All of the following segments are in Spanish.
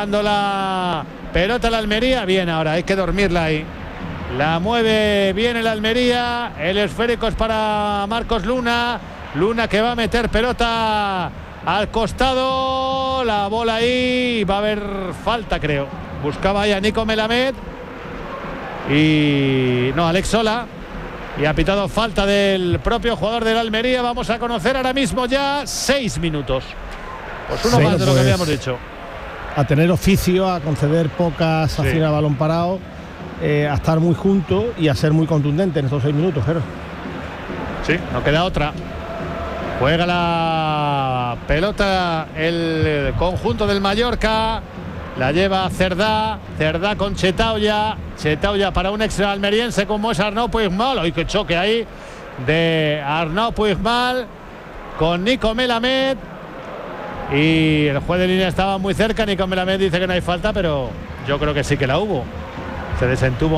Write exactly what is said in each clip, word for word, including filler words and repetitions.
Tocando la pelota la Almería. Bien, ahora hay que dormirla ahí. La mueve bien el Almería. El esférico es para Marcos Luna. Luna que va a meter pelota al costado. La bola ahí. Va a haber falta, creo. Buscaba ahí a Nico Melamed. Y no, Alex Sola. Y ha pitado falta del propio jugador del Almería. Vamos a conocer ahora mismo ya seis minutos. Pues uno sí, más de lo pues, que habíamos dicho. A tener oficio, a conceder pocas sí. acciones a balón parado, eh, a estar muy juntos y a ser muy contundente en estos seis minutos, Jero. Sí, no queda otra. Juega la pelota el conjunto del Mallorca. La lleva Cerdá. Cerdá con Chetauya. Chetauya para un extra almeriense como es Arnau Puigmal. ¡Ay, qué choque ahí de Arnau Puigmal con Nico Melamed! Y el juez de línea estaba muy cerca. Nico Melamed dice que no hay falta, pero yo creo que sí que la hubo. Se desentuvo,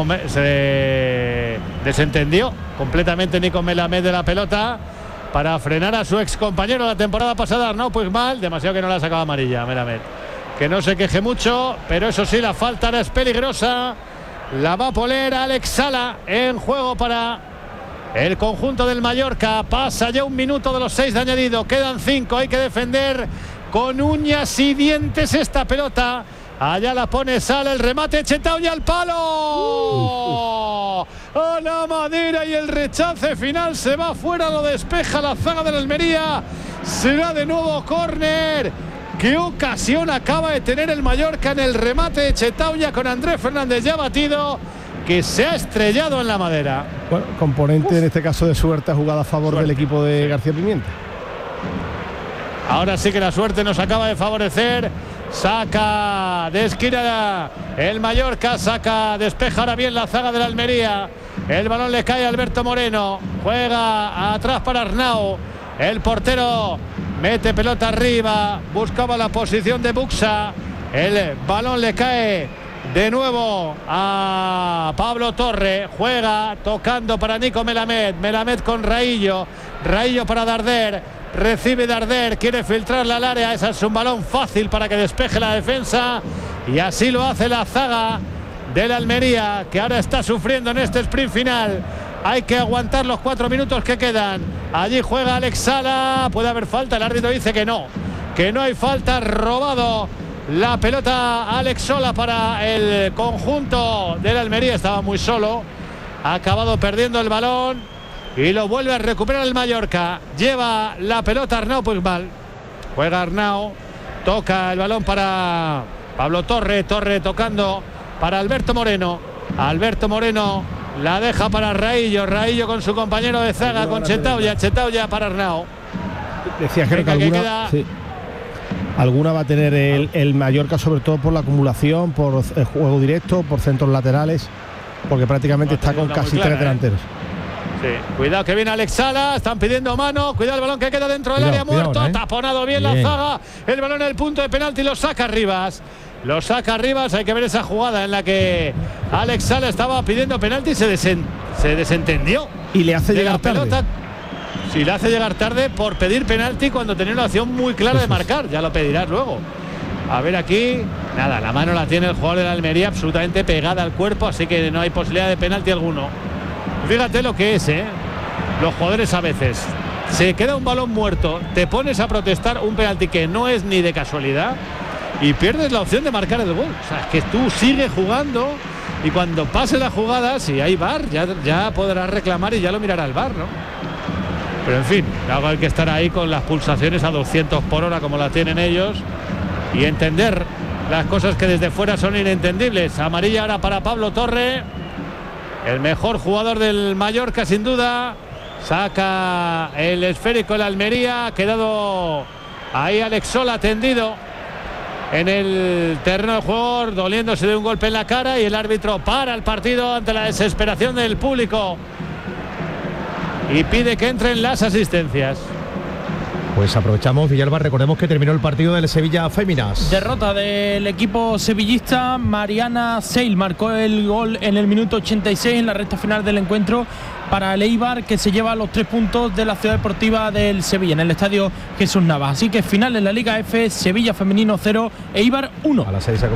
se desentendió completamente Nico Melamed de la pelota para frenar a su ex compañero la temporada pasada, Arnau Puigmal. Demasiado que no la sacaba amarilla Melamed. Que no se queje mucho, pero eso sí, la falta ahora es peligrosa. La va a poner Alex Sala en juego para el conjunto del Mallorca. Pasa ya un minuto de los seis de añadido. Quedan cinco, hay que defender con uñas y dientes esta pelota. Allá la pone Sala, el remate, Chetauya al palo. A la madera y el rechace final se va fuera, lo despeja la zaga de la Almería. Será de nuevo córner. ¿Qué ocasión acaba de tener el Mallorca en el remate de Chetauya con Andrés Fernández ya batido, que se ha estrellado en la madera? Bueno, componente Uf. en este caso de suerte, jugada a favor suerte. del equipo de sí. García Pimienta. Ahora sí que la suerte nos acaba de favorecer. Saca de esquina el Mallorca, saca, despeja ahora bien la zaga de la Almería. El balón le cae a Alberto Moreno. Juega atrás para Arnau. El portero mete pelota arriba, buscaba la posición de Buxa. El balón le cae de nuevo a Pablo Torre. Juega tocando para Nico Melamed. Melamed con Raillo. Raillo para Darder. Recibe Darder, quiere filtrarla al área. Ese es un balón fácil para que despeje la defensa. Y así lo hace la zaga de la Almería, que ahora está sufriendo en este sprint final. Hay que aguantar los cuatro minutos que quedan. Allí juega Alex Sala. Puede haber falta. El árbitro dice que no. Que no hay falta. Robado la pelota Alex Sola para el conjunto de la Almería. Estaba muy solo. Ha acabado perdiendo el balón. Y lo vuelve a recuperar el Mallorca. Lleva la pelota Arnau Puigmal. Juega Arnau. Toca el balón para Pablo Torre. Torre tocando para Alberto Moreno. Alberto Moreno la deja para Raillo. Raillo con su compañero de zaga, con Chetauya. Chetauya para Arnau. Decía que, que alguna, queda... sí. alguna va a tener el, el Mallorca, sobre todo por la acumulación, por el juego directo, por centros laterales, porque prácticamente no, está con casi clara, tres delanteros. ¿eh? Sí. Cuidado que viene Alex Sala, están pidiendo mano, cuidado el balón que queda dentro del cuidado, área, muerto, cuidado, ¿eh? Taponado bien, bien la zaga, el balón en el punto de penalti, lo saca Rivas. Lo saca Rivas, hay que ver esa jugada en la que Alex Sala estaba pidiendo penalti y se, desen, se desentendió. Y le hace llegar tarde. Pelota. Sí, le hace llegar tarde por pedir penalti cuando tenía una opción muy clara de marcar. Ya lo pedirás luego. A ver aquí, nada, la mano la tiene el jugador de la Almería absolutamente pegada al cuerpo, así que no hay posibilidad de penalti alguno. Fíjate lo que es, ¿eh? Los jugadores a veces. Se queda un balón muerto, te pones a protestar un penalti que no es ni de casualidad y pierdes la opción de marcar el gol. O sea, es que tú sigues jugando y cuando pase la jugada, si hay V A R, ya, ya podrás reclamar y ya lo mirará el V A R, ¿no? Pero en fin, luego hay que estar ahí con las pulsaciones a doscientos por hora como la tienen ellos y entender las cosas que desde fuera son inentendibles. Amarilla ahora para Pablo Torre, el mejor jugador del Mallorca sin duda. Saca el esférico el Almería, ha quedado ahí Alex Sola tendido en el terreno de juego, doliéndose de un golpe en la cara, y el árbitro para el partido ante la desesperación del público y pide que entren las asistencias. Pues aprovechamos, Villalba, recordemos que terminó el partido del Sevilla Féminas. Derrota del equipo sevillista. Mariana Seil marcó el gol en el minuto ochenta y seis en la recta final del encuentro para el Eibar, que se lleva los tres puntos de la Ciudad Deportiva del Sevilla en el estadio Jesús Navas. Así que final en la Liga F, Sevilla femenino cero, Eibar uno. A las seis